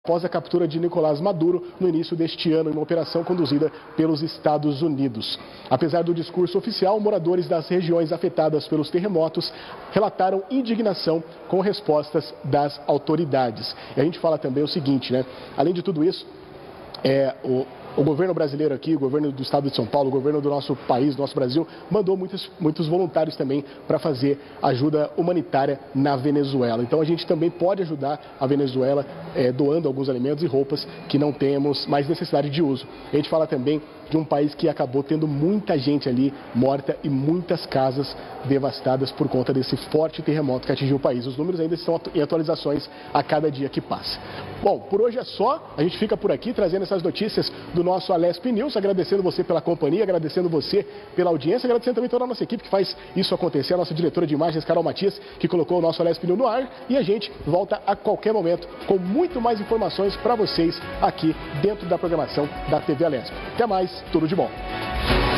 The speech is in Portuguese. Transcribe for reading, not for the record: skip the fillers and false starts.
após a captura de Nicolás Maduro no início deste ano, em uma operação conduzida pelos Estados Unidos. Apesar do discurso oficial, moradores das regiões afetadas pelos terremotos relataram indignação com respostas das autoridades. E a gente fala também o seguinte, né? Além de tudo isso, o governo brasileiro aqui, o governo do estado de São Paulo, o governo do nosso país, do nosso Brasil, mandou muitos voluntários também para fazer ajuda humanitária na Venezuela. Então a gente também pode ajudar a Venezuela doando alguns alimentos e roupas que não temos mais necessidade de uso. A gente fala também de um país que acabou tendo muita gente ali morta e muitas casas devastadas por conta desse forte terremoto que atingiu o país. Os números ainda estão em atualizações a cada dia que passa. Bom, por hoje é só. A gente fica por aqui trazendo essas notícias do nosso Alesp News, agradecendo você pela companhia, agradecendo você pela audiência, agradecendo também toda a nossa equipe que faz isso acontecer, a nossa diretora de imagens, Carol Matias, que colocou o nosso Alesp News no ar, e a gente volta a qualquer momento com muito mais informações para vocês aqui dentro da programação da TV Alesp. Até mais, tudo de bom!